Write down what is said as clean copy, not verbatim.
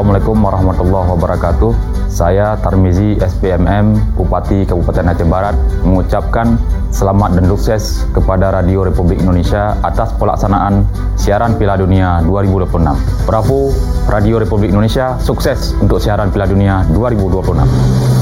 Assalamualaikum warahmatullahi wabarakatuh. Saya Tarmizi SPMM, Bupati Kabupaten Aceh Barat, mengucapkan selamat dan sukses kepada Radio Republik Indonesia atas pelaksanaan siaran Piala Dunia 2026. Bravo Radio Republik Indonesia, sukses untuk siaran Piala Dunia 2026.